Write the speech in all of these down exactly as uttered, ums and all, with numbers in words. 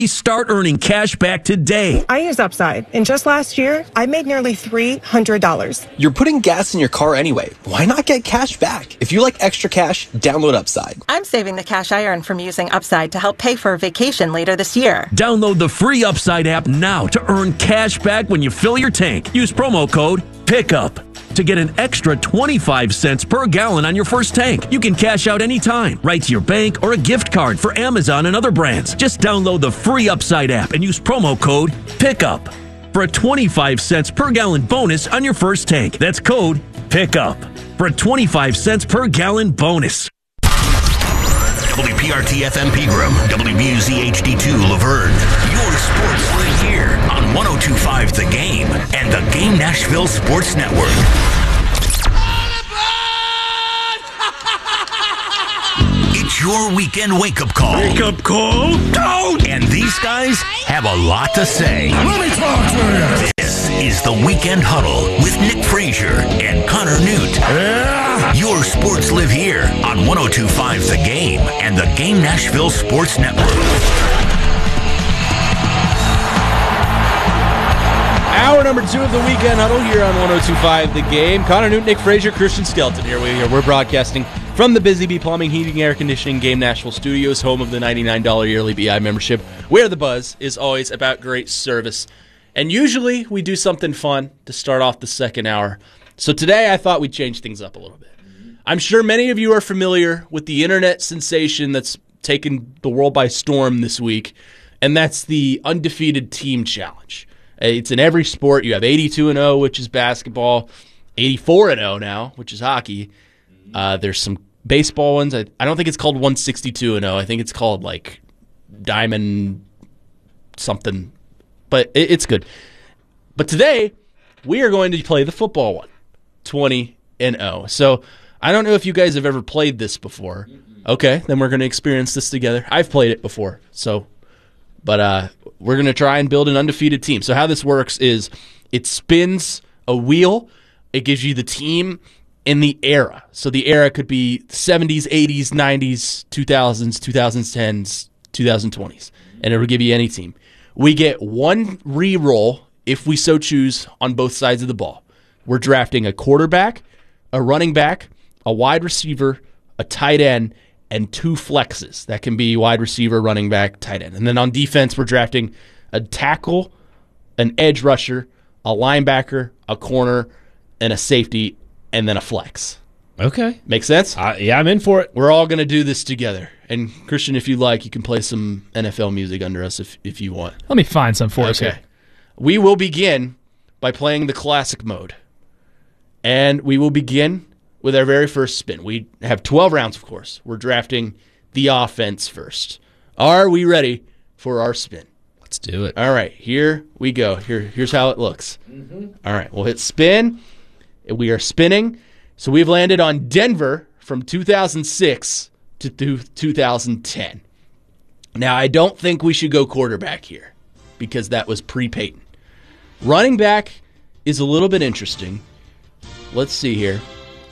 Start earning cash back today. I use Upside, and just last year, I made nearly three hundred dollars. You're putting gas in your car anyway. Why not get cash back? If you like extra cash, download Upside. I'm saving the cash I earn from using Upside to help pay for a vacation later this year. Download the free Upside app now to earn cash back when you fill your tank. Use promo code PICKUP to get an extra twenty-five cents per gallon on your first tank. You can cash out anytime, right to your bank or a gift card for Amazon and other brands. Just download the free Upside app and use promo code PICKUP for a twenty-five cents per gallon bonus on your first tank. That's code PICKUP for a twenty-five cents per gallon bonus. W P R T F M Pegram, W B U Z H D two Laverne. Your sports right here on one oh two point five The Game and the Game Nashville Sports Network. It's your weekend wake-up call. Wake-up call? Don't! And these guys have a lot to say. Let me talk to you. This is the Weekend Huddle with Nick Frazier and Connor Newt. Yeah. Your sports live here on one oh two point five The Game and the Game Nashville Sports Network. Hour number two of the Weekend Huddle here on one oh two point five The Game. Connor Newt, Nick Frazier, Christian Skelton here. We are, we're broadcasting from the Busy Bee Plumbing, Heating, Air Conditioning, Game Nashville Studios, home of the ninety-nine dollars yearly B I membership, where the buzz is always about great service. And usually we do something fun to start off the second hour. So today I thought we'd change things up a little bit. I'm sure many of you are familiar with the internet sensation that's taken the world by storm this week, and that's the Undefeated Team Challenge. It's in every sport. You have eighty-two and oh, which is basketball, eighty-four and oh now, which is hockey. Uh, there's some baseball ones. I, I don't think it's called one sixty-two and oh. I think it's called like Diamond something, but it, it's good. But today we are going to play the football one, twenty and oh. So I don't know if you guys have ever played this before. Okay, then we're going to experience this together. I've played it before, so but uh, we're going to try and build an undefeated team. So how this works is it spins a wheel. It gives you the team in the era. So the era could be seventies, eighties, nineties, two thousands, twenty tens, twenty twenties, and it will give you any team. We get one re-roll, if we so choose, on both sides of the ball. We're drafting a quarterback, a running back, a wide receiver, a tight end, and two flexes. That can be wide receiver, running back, tight end. And then on defense, we're drafting a tackle, an edge rusher, a linebacker, a corner, and a safety, and then a flex. Okay. Make sense? Uh, yeah, I'm in for it. We're all going to do this together. And Christian, if you like, you can play some N F L music under us if, if you want. Let me find some for us Okay. here. We will begin by playing the classic mode. And we will begin with our very first spin. We have twelve rounds, of course. We're drafting the offense first. Are we ready for our spin? Let's do it. All right, here we go. Here, Here's how it looks. Mm-hmm. All right, we'll hit spin. We are spinning. So we've landed on Denver from two thousand six to two thousand ten. Now, I don't think we should go quarterback here because that was pre-Peyton. Running back is a little bit interesting. Let's see here.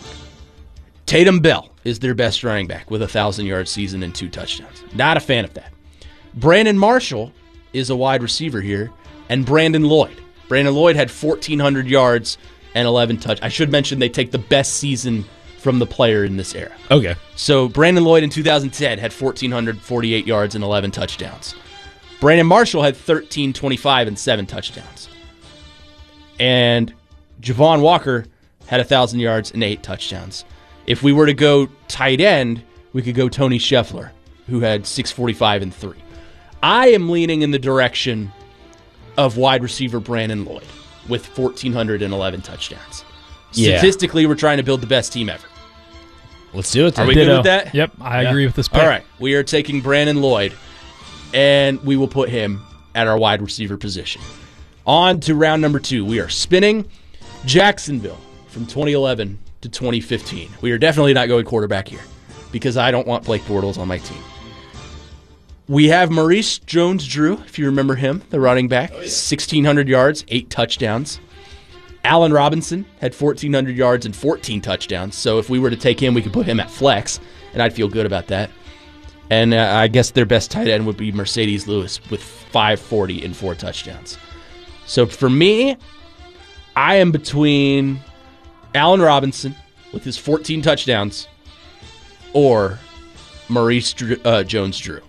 Tatum Bell is their best running back with a one thousand-yard season and two touchdowns. Not a fan of that. Brandon Marshall is a wide receiver here, and Brandon Lloyd. Brandon Lloyd had fourteen hundred yards and eleven touchdowns. I should mention they take the best season from the player in this era. Okay. So Brandon Lloyd in two thousand ten had one thousand four hundred forty-eight yards and eleven touchdowns. Brandon Marshall had thirteen twenty-five and seven touchdowns. And Javon Walker had one thousand yards and eight touchdowns. If we were to go tight end, we could go Tony Scheffler, who had six forty-five and three. I am leaning in the direction of wide receiver Brandon Lloyd with one thousand four hundred eleven touchdowns. Yeah. Statistically, we're trying to build the best team ever. Let's do it. Are we Ditto. good with that? Yep, I Yeah. agree with this pick. All right, we are taking Brandon Lloyd, and we will put him at our wide receiver position. On to round number two. We are spinning Jacksonville from twenty eleven to twenty fifteen. We are definitely not going quarterback here because I don't want Blake Bortles on my team. We have Maurice Jones-Drew, if you remember him, the running back, oh, yeah. sixteen hundred yards, eight touchdowns. Allen Robinson had fourteen hundred yards and fourteen touchdowns. So if we were to take him, we could put him at flex, and I'd feel good about that. And uh, I guess their best tight end would be Mercedes Lewis with five forty and four touchdowns. So for me, I am between Allen Robinson with his fourteen touchdowns or Maurice Drew, uh, Jones-Drew.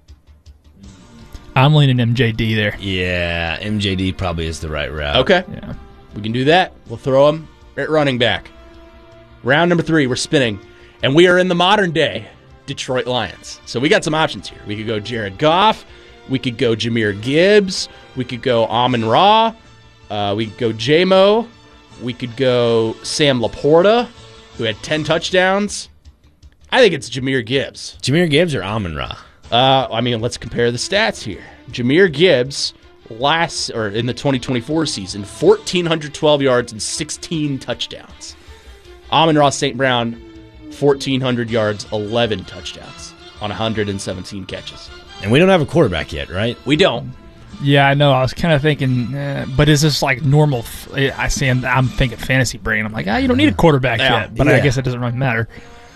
I'm leaning M J D there. Yeah, M J D probably is the right route. Okay. Yeah. We can do that. We'll throw him at running back. Round number three, we're spinning. And we are in the modern day Detroit Lions. So we got some options here. We could go Jared Goff. We could go Jahmyr Gibbs. We could go Amon-Ra. Uh, we could go J-Mo. We could go Sam Laporta, who had ten touchdowns. I think it's Jahmyr Gibbs. Jahmyr Gibbs or Amon-Ra? Uh, I mean, let's compare the stats here. Jahmyr Gibbs, last or in the twenty twenty-four season, one thousand four hundred twelve yards and sixteen touchdowns. Amon-Ra Saint Brown, one thousand four hundred yards, eleven touchdowns on one hundred seventeen catches. And we don't have a quarterback yet, right? We don't. Yeah, I know. I was kind of thinking, eh, but is this like normal? F- I see. I'm, I'm thinking fantasy brain. I'm like, ah, you don't need a quarterback Yeah. yet. But Yeah. I guess it doesn't really matter.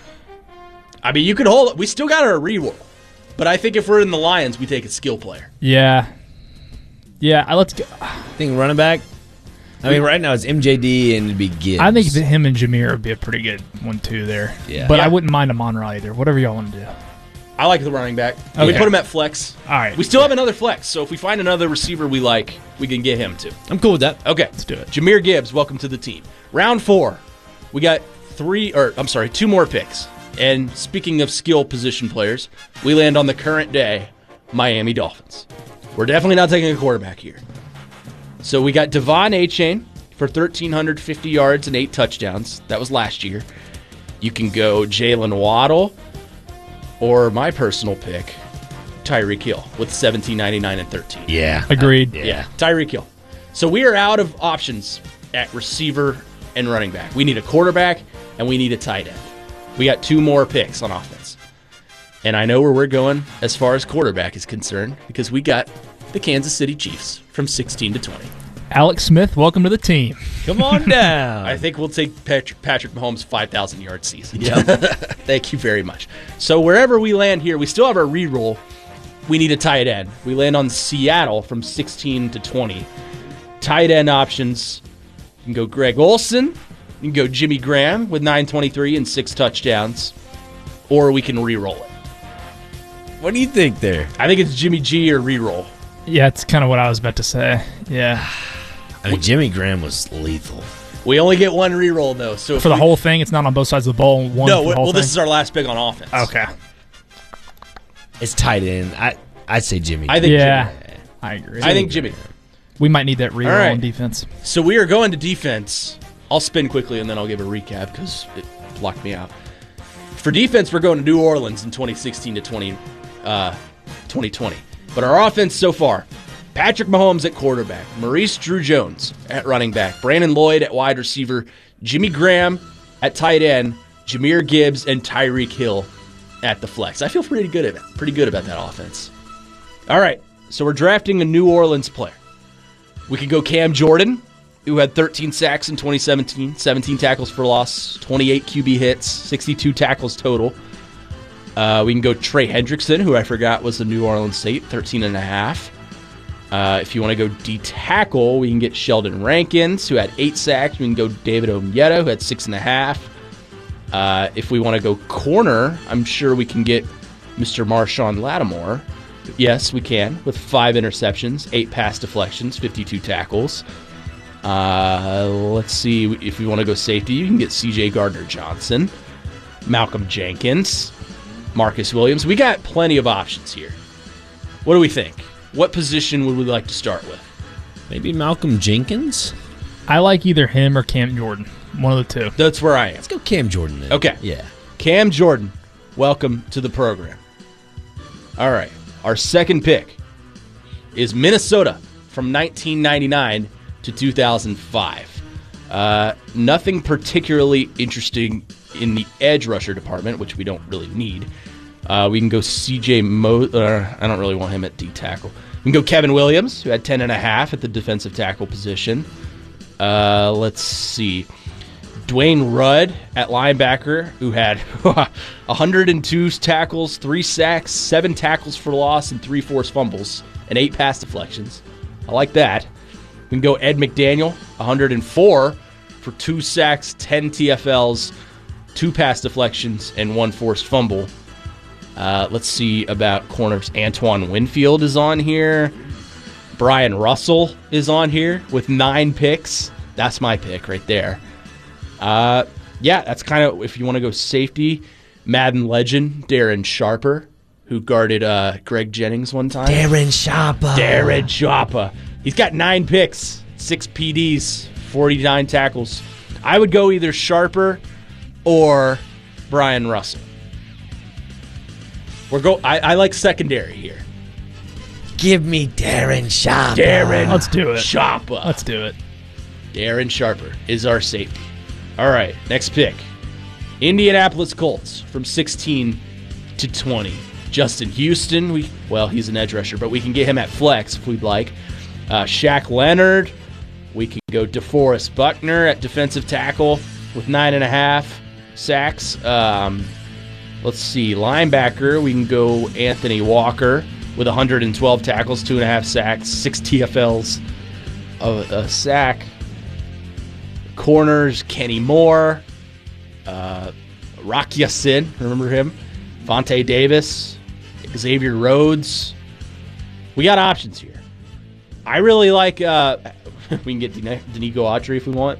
I mean, you could hold it. We still got our reroll. But I think if we're in the Lions, we take a skill player. Yeah, yeah. I, let's go. I think running back. I mean, right now it's M J D and it'd be Gibbs. I think that him and Jahmyr would be a pretty good one too there. Yeah. But Yeah. I wouldn't mind Amon-Ra either. Whatever y'all want to do. I like the running back. We Okay. put him at flex. All right. We still have another flex, so if we find another receiver we like, we can get him too. I'm cool with that. Okay. Let's do it. Jahmyr Gibbs, welcome to the team. Round four, we got three, or I'm sorry, two more picks. And speaking of skill position players, we land on the current day Miami Dolphins. We're definitely not taking a quarterback here. So we got Devon Achane for one thousand three hundred fifty yards and eight touchdowns. That was last year. You can go Jalen Waddle or my personal pick, Tyreek Hill with seventeen ninety-nine and thirteen. Yeah. Agreed. Yeah. Yeah, Tyreek Hill. So we are out of options at receiver and running back. We need a quarterback and we need a tight end. We got two more picks on offense. And I know where we're going as far as quarterback is concerned because we got the Kansas City Chiefs from sixteen to twenty. Alex Smith, welcome to the team. Come on down. I think we'll take Patrick, Patrick Mahomes' five thousand yard season. Yeah. Thank you very much. So wherever we land here, we still have our reroll. We need a tight end. We land on Seattle from sixteen to twenty. Tight end options. You can go Greg Olsen. You can go Jimmy Graham with nine twenty-three and six touchdowns. Or we can re-roll it. What do you think there? I think it's Jimmy G or re-roll. Yeah, it's kind of what I was about to say. Yeah. I mean, Jimmy Graham was lethal. We only get one re-roll, though. So if For the we- whole thing, it's not on both sides of the ball. One No, for the whole well, this thing? is our last pick on offense. Okay. It's tight end. I, I'd say Jimmy. I think Yeah, Jimmy. I agree. I think Jimmy. we might need that reroll All right. on defense. So we are going to defense. I'll spin quickly and then I'll give a recap because it blocked me out. For defense, we're going to New Orleans in twenty sixteen to twenty, uh, twenty twenty. But our offense so far, Patrick Mahomes at quarterback, Maurice Drew-Jones at running back, Brandon Lloyd at wide receiver, Jimmy Graham at tight end, Jahmyr Gibbs and Tyreek Hill at the flex. I feel pretty good at it. Pretty good about that offense. All right, so we're drafting a New Orleans player. We could go Cam Jordan, who had thirteen sacks in twenty seventeen, seventeen tackles for loss, twenty-eight Q B hits, sixty-two tackles total. Uh, we can go Trey Hendrickson, who I forgot was the New Orleans State, thirteen and a half. Uh, if you want to go D-tackle, we can get Sheldon Rankins, who had eight sacks. We can go David Onyeta, who had six and a half. Uh, if we want to go corner, I'm sure we can get Mister Marshawn Lattimore. Yes, we can, with five interceptions, eight pass deflections, fifty-two tackles. Uh, let's see, if we want to go safety, you can get C J Gardner-Johnson, Malcolm Jenkins, Marcus Williams. We got plenty of options here. What do we think? What position would we like to start with? Maybe Malcolm Jenkins? I like either him or Cam Jordan. One of the two. That's where I am. Let's go Cam Jordan then. Okay. Yeah. Cam Jordan, welcome to the program. All right. Our second pick is Minnesota from nineteen ninety-nine to two thousand five. Uh, nothing particularly interesting in the edge rusher department, which we don't really need. Uh, we can go C J Mo. Uh, I don't really want him at D tackle. We can go Kevin Williams, who had ten and a half at the defensive tackle position. Uh, let's see. Dwayne Rudd at linebacker, who had one hundred two tackles, three sacks, seven tackles for loss, and three forced fumbles, and eight pass deflections. I like that. We can go Ed McDaniel, one hundred four for two sacks, ten T F Ls, two pass deflections, and one forced fumble. Uh, let's see about corners. Antoine Winfield is on here. Brian Russell is on here with nine picks. That's my pick right there. Uh, yeah, that's kind of, if you want to go safety, Madden legend Darren Sharper, who guarded uh, Greg Jennings one time. Darren Sharper. Darren Sharper. He's got nine picks, six P Ds, forty-nine tackles. I would go either Sharper or Brian Russell. We're go. I, I like secondary here. Give me Darren Sharper. Darren Let's do it. Sharper. Let's do it. Darren Sharper is our safety. All right, next pick. Indianapolis Colts from sixteen to twenty. Justin Houston, we well, he's an edge rusher, but we can get him at flex if we'd like. Uh, Shaq Leonard. We can go DeForest Buckner at defensive tackle with nine and a half sacks. Um, let's see, linebacker. We can go Anthony Walker with one hundred twelve tackles, two and a half sacks, six T F Ls, a, a sack. Corners, Kenny Moore, uh, Rock Ya-Sin, remember him? Vontae Davis, Xavier Rhodes. We got options here. I really like, uh, we can get Danico Autry if we want.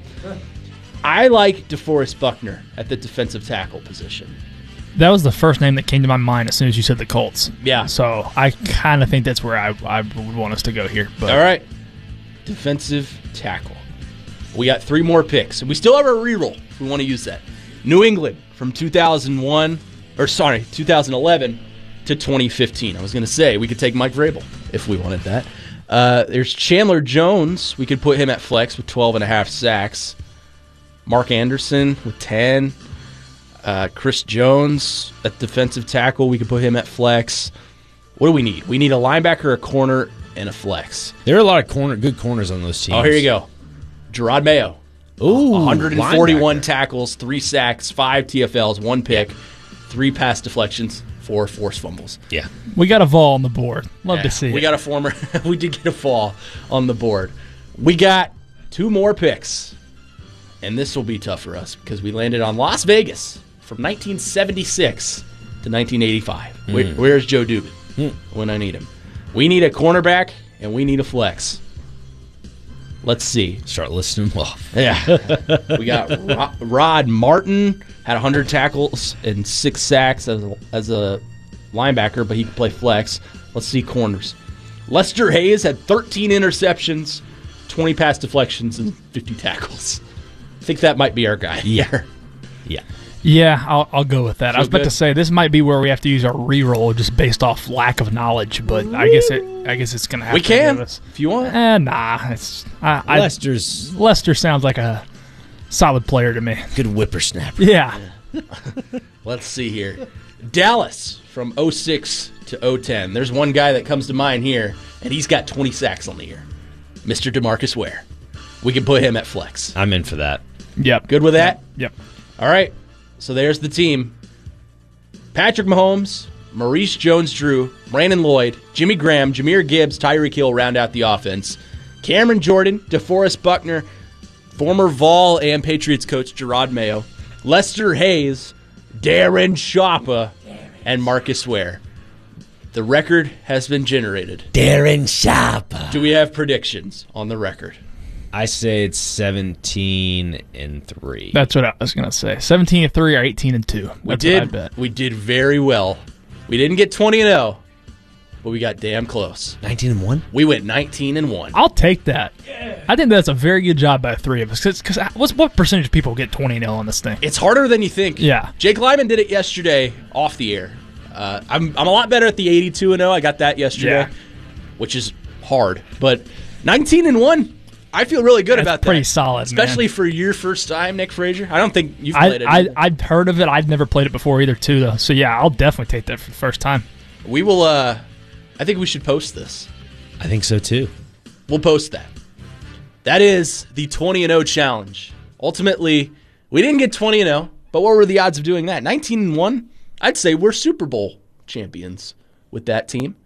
I like DeForest Buckner at the defensive tackle position. That was the first name that came to my mind as soon as you said the Colts. Yeah. So I kind of think that's where I, I would want us to go here. But. All right. Defensive tackle. We got three more picks. We still have our reroll if we want to use that. New England from two thousand one, or sorry, two thousand eleven to twenty fifteen. I was going to say we could take Mike Vrabel if we wanted that. Uh, there's Chandler Jones. We could put him at flex with twelve and a half sacks. Mark Anderson with ten. Uh, Chris Jones at defensive tackle. We could put him at flex. What do we need? We need a linebacker, a corner, and a flex. There are a lot of corner, good corners on those teams. Oh, here you go. Gerard Mayo. Ooh, one hundred forty-one linebacker. tackles, three sacks, five T F Ls, one pick, three pass deflections, four forced fumbles. Yeah. We got a Vol on the board. Love Yeah, to see we it. got a former. We did get a fall on the board. We got two more picks, and this will be tough for us because we landed on Las Vegas from nineteen seventy-six to nineteen eighty-five. Mm. Where, where's Joe Dubin Mm. when I need him? We need a cornerback, and we need a flex. Let's see. Start listing them off. Yeah. We got Ro- Rod Martin, had one hundred tackles and six sacks as a, as a linebacker, but he could play flex. Let's see corners. Lester Hayes had thirteen interceptions, twenty pass deflections, and fifty tackles. I think that might be our guy. Yeah. Yeah. Yeah, I'll, I'll go with that. Feel I was about good? to say this might be where we have to use our reroll just based off lack of knowledge, but I guess it. I guess it's gonna have We to can, give us. if you want. Eh, nah, it's I, I, Lester's Lester sounds like a solid player to me. good whippersnapper. Yeah, Let's see here. Dallas from oh six to oh ten. There's one guy that comes to mind here, and he's got twenty sacks on the year. Mister DeMarcus Ware. We can put him at flex. I'm in for that. yep, Good with that? yep. All right. So there's the team. Patrick Mahomes, Maurice Jones-Drew, Brandon Lloyd, Jimmy Graham, Jahmyr Gibbs, Tyreek Hill round out the offense. Cameron Jordan, DeForest Buckner, former Vol and Patriots coach Gerard Mayo, Lester Hayes, Darren Sharper, and Marcus Ware. The record has been generated. Darren Sharper. Do we have predictions on the record? I say it's seventeen and three. That's what I was gonna say. Seventeen and three or eighteen and two. That's We what did. I bet. We did very well. We didn't get twenty and oh, but we got damn close. nineteen and one. We went nineteen and one. I'll take that. I think that's a very good job by three of us. Because what's what percentage of people get twenty and oh on this thing? It's harder than you think. Yeah. Jake Lyman did it yesterday off the air. Uh, I'm I'm a lot better at the eighty-two and oh. I got that yesterday, Yeah. which is hard. But nineteen and one, I feel really good That's about that. pretty solid, especially man. for your first time, Nick Frazier. I don't think you've I, played it. I either. I'd heard of it. I'd never played it before either, too. Though. So yeah, I'll definitely take that for the first time. we will. Uh, I think we should post this. I think so too. We'll post that. That is the twenty and oh challenge. Ultimately, We didn't get twenty and oh, but what were the odds of doing that? nineteen and one? I'd say we're Super Bowl champions with that team.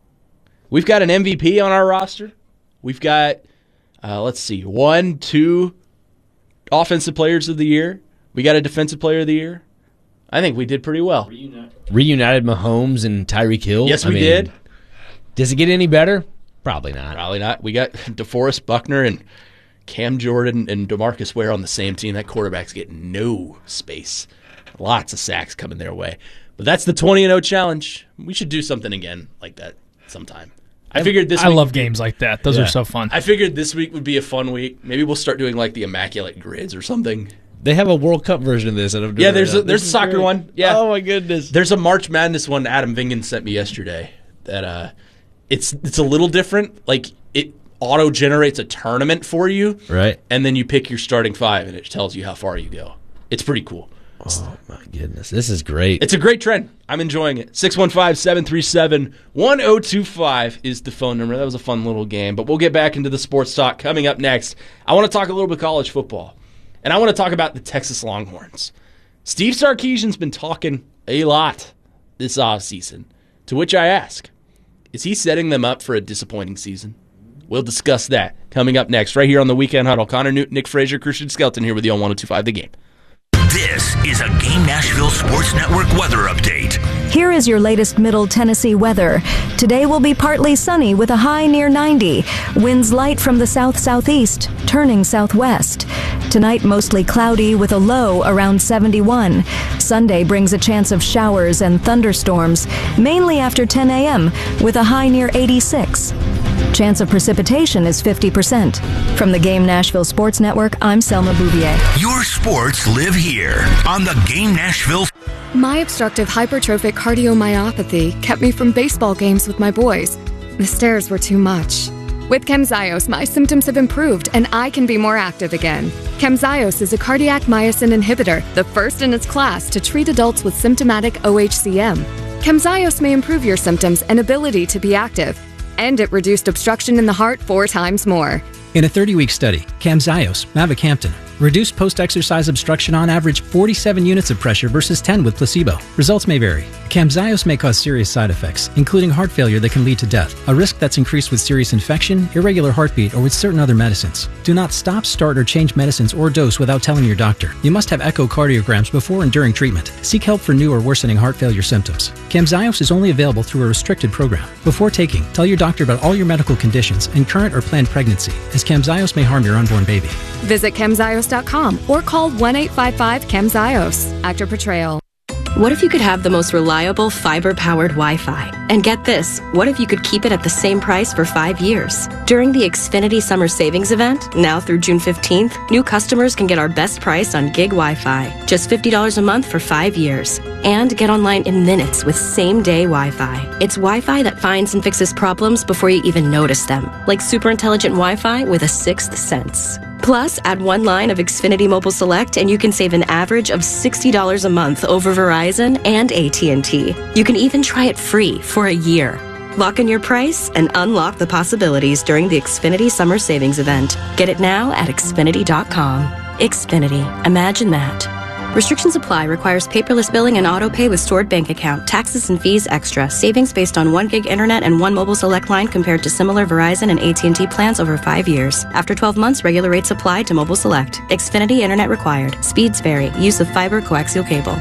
We've got an M V P on our roster. We've got, uh, let's see, one, two offensive players of the year. We got a defensive player of the year. I think we did pretty well. Reunited Mahomes and Tyreek Hill. Yes, we I mean, did. Does it get any better? Probably not. Probably not. We got DeForest Buckner and Cam Jordan and DeMarcus Ware on the same team. That quarterback's getting no space. Lots of sacks coming their way. But that's the twenty and oh challenge. We should do something again like that sometime. I figured this I week love games like that. Those Yeah. are so fun. I figured this week would be a fun week. Maybe we'll start doing like the Immaculate Grids or something. They have a World Cup version of this. And I'm doing Yeah, there's it a, now. there's a This is soccer great. one. Yeah. Oh my goodness. There's a March Madness one Adam Vingen sent me yesterday that uh it's it's a little different. Like it auto generates a tournament for you. Right. And then you pick your starting five and it tells you how far you go. It's pretty cool. Oh my goodness. This is great. It's a great trend. I'm enjoying it. six one five, seven three seven, one oh two five is the phone number. That was a fun little game, but we'll get back into the sports talk coming up next. I want to talk a little bit college football, and I want to talk about the Texas Longhorns. Steve Sarkisian's been talking a lot this offseason, to which I ask, is he setting them up for a disappointing season? We'll discuss that coming up next right here on the Weekend Huddle. Connor Newton, Nick Frazier, Christian Skelton here with you on one oh two five The Game. This is a Game Nashville Sports Network weather update. Here is your latest Middle Tennessee weather. Today will be partly sunny with a high near ninety. Winds light from the south-southeast, turning southwest. Tonight mostly cloudy with a low around seventy-one. Sunday brings a chance of showers and thunderstorms, mainly after ten a.m. with a high near eighty-six. Chance of precipitation is fifty percent. From the Game Nashville Sports Network, I'm Selma Bouvier. Your sports live here on the Game Nashville. My obstructive hypertrophic cardiomyopathy kept me from baseball games with my boys. The stairs were too much. With Camzyos, my symptoms have improved and I can be more active again. Camzyos is a cardiac myosin inhibitor, the first in its class to treat adults with symptomatic O H C M. Camzyos may improve your symptoms and ability to be active, and it reduced obstruction in the heart four times more. In a thirty-week study, Camzyos, mavacamten, reduced post-exercise obstruction on average forty-seven units of pressure versus ten with placebo. Results may vary. Camzyos may cause serious side effects, including heart failure that can lead to death, a risk that's increased with serious infection, irregular heartbeat, or with certain other medicines. Do not stop, start, or change medicines or dose without telling your doctor. You must have echocardiograms before and during treatment. Seek help for new or worsening heart failure symptoms. Camzyos is only available through a restricted program. Before taking, tell your doctor about all your medical conditions and current or planned pregnancy, as Camzyos may harm your unborn baby. Visit camzyos dot com or call one eight five five camzyos. Actor portrayal. What if you could have the most reliable fiber-powered Wi-Fi? And get this, what if you could keep it at the same price for five years? During the Xfinity Summer Savings Event, now through June fifteenth, new customers can get our best price on gig Wi-Fi, just fifty dollars a month for five years. And get online in minutes with same-day Wi-Fi. It's Wi-Fi that finds and fixes problems before you even notice them, like super intelligent Wi-Fi with a sixth sense. Plus, add one line of Xfinity Mobile Select and you can save an average of sixty dollars a month over Verizon and A T and T. You can even try it free for a year. Lock in your price and unlock the possibilities during the Xfinity Summer Savings Event. Get it now at Xfinity dot com. Xfinity. Imagine that. Restrictions apply. Requires paperless billing and auto pay with stored bank account. Taxes and fees extra. Savings based on one gig internet and one mobile select line compared to similar Verizon and A T and T plans over five years. After twelve months, regular rates apply to mobile select. Xfinity internet required. Speeds vary. Use of fiber coaxial cable.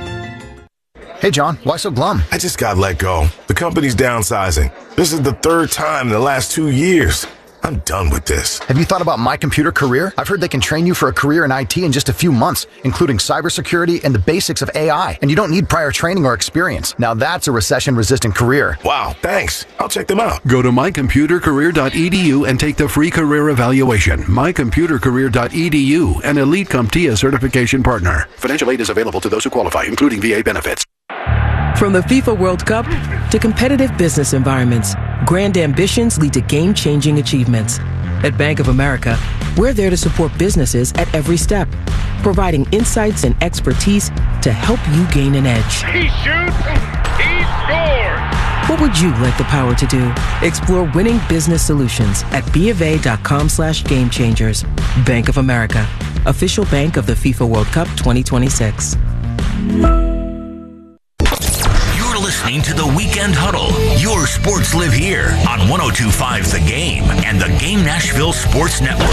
Hey, John, why so glum? I just got let go. The company's downsizing. This is the third time in the last two years. I'm done with this. Have you thought about My Computer Career? I've heard they can train you for a career in I T in just a few months, including cybersecurity and the basics of A I. And you don't need prior training or experience. Now that's a recession-resistant career. Wow, thanks. I'll check them out. Go to my computer career dot e d u and take the free career evaluation. my computer career dot e d u, an Elite CompTIA certification partner. Financial aid is available to those who qualify, including V A benefits. From the FIFA World Cup to competitive business environments, grand ambitions lead to game-changing achievements. At Bank of America, we're there to support businesses at every step, providing insights and expertise to help you gain an edge. He shoots, he scores! What would you like the power to do? Explore winning business solutions at B of A dot com slash game changers. Bank of America, official bank of the FIFA World Cup twenty twenty-six. You're listening to the Weekend Huddle. Your sports live here on one oh two point five The Game and the Game Nashville Sports Network.